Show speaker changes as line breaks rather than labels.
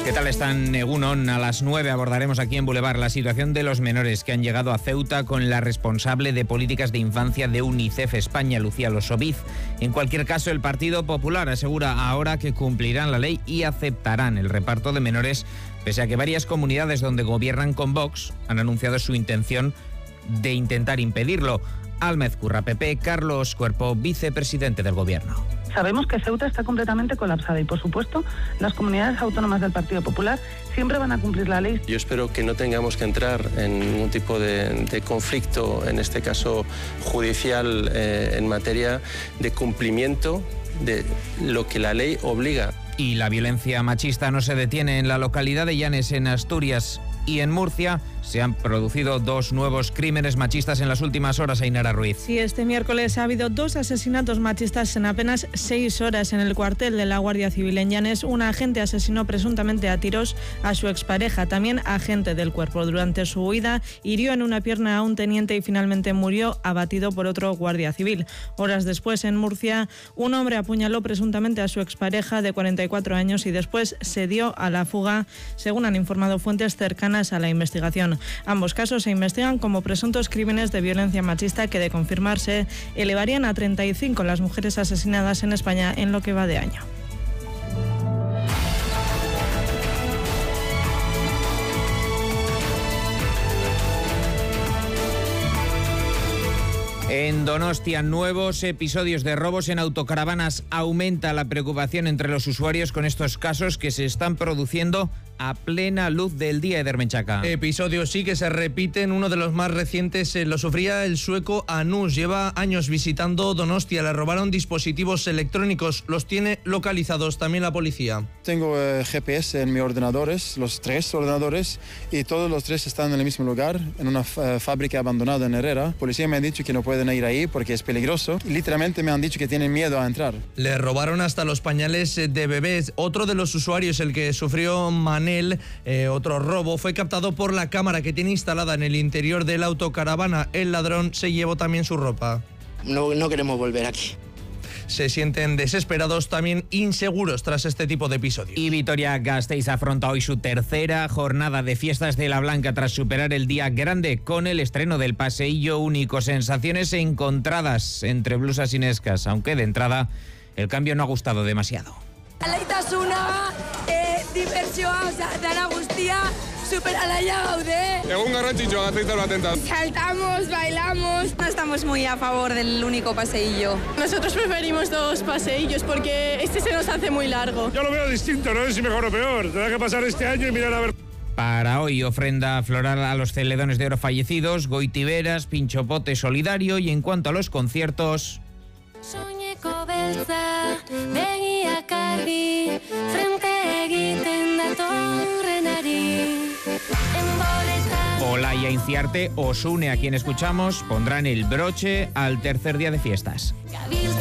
¿Qué tal están, Egunon? A las 9 abordaremos aquí en Boulevard la situación de los menores que han llegado a Ceuta con la responsable de políticas de infancia de UNICEF España, Lucía Losoviz. En cualquier caso, el Partido Popular asegura ahora que cumplirán la ley y aceptarán el reparto de menores, pese a que varias comunidades donde gobiernan con Vox han anunciado su intención de intentar impedirlo. Alma Ezcurra, PP, Carlos Cuerpo, vicepresidente del Gobierno.
Sabemos que Ceuta está completamente colapsada y, por supuesto, las comunidades autónomas del Partido Popular siempre van a cumplir la ley.
Yo espero que no tengamos que entrar en ningún tipo de conflicto, en este caso judicial, en materia de cumplimiento de lo que la ley obliga.
Y la violencia machista no se detiene. En la localidad de Llanes, en Asturias y en Murcia, se han producido 2 nuevos crímenes machistas en las últimas horas, Ainara Ruiz.
Sí, este miércoles ha habido 2 asesinatos machistas en apenas 6 horas. En el cuartel de la Guardia Civil en Llanes, un agente asesinó presuntamente a tiros a su expareja, también agente del Cuerpo. Durante su huida, hirió en una pierna a un teniente y finalmente murió abatido por otro guardia civil. Horas después, en Murcia, un hombre apuñaló presuntamente a su expareja de 44 años y después se dio a la fuga, según han informado fuentes cercanas a la investigación. Ambos casos se investigan como presuntos crímenes de violencia machista que, de confirmarse, elevarían a 35 las mujeres asesinadas en España en lo que va de año.
En Donostia, nuevos episodios de robos en autocaravanas. Aumenta la preocupación entre los usuarios con estos casos que se están produciendo a plena luz del día, Eder Menchaca.
Episodios sí que se repiten. Uno de los más recientes lo sufría el sueco Anus. Lleva años visitando Donostia. Le robaron dispositivos electrónicos. Los tiene localizados también la policía.
Tengo GPS en mis ordenadores, los 3 ordenadores, y todos los 3 están en el mismo lugar, en una fábrica abandonada en Herrera. La policía me ha dicho que no pueden ir ahí porque es peligroso. Y literalmente me han dicho que tienen miedo a entrar.
Le robaron hasta los pañales de bebés. Otro de los usuarios, el que sufrió otro robo, fue captado por la cámara que tiene instalada en el interior de la autocaravana. El ladrón se llevó también su ropa.
No queremos volver aquí.
Se sienten desesperados, también inseguros tras este tipo de episodios.
Y Vitoria-Gasteiz afronta hoy su tercera jornada de fiestas de la Blanca tras superar el día grande con el estreno del paseillo único. Sensaciones encontradas entre blusas y nescas, aunque de entrada el cambio no ha gustado demasiado.
Alaitasuna, diversioa, dana guztia, super alaia gaude.
Egun garrantzitsua Gasteiz batenta.
Saltamos, bailamos.
No estamos muy a favor del único paseillo.
Nosotros preferimos 2 paseillos porque este se nos hace muy largo.
Yo lo veo distinto, no sé si mejor o peor. Tendrá que pasar este año y mirar a ver.
Para hoy, ofrenda floral a los celedones de oro fallecidos, goitiberas, pinchopote solidario. Y en cuanto a los conciertos...
Soñeko beltza, begiak argi, frente egiten datorrenari.
Olaya Inciarte, Osune, a quien escuchamos, pondrán el broche al tercer día de fiestas.